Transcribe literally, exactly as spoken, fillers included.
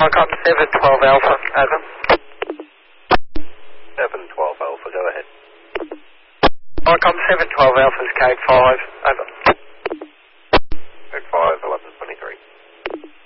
Qualcomm seven twelve Alpha, over. seven twelve Alpha, go ahead. Qualcomm seven twelve Alpha's code five, over.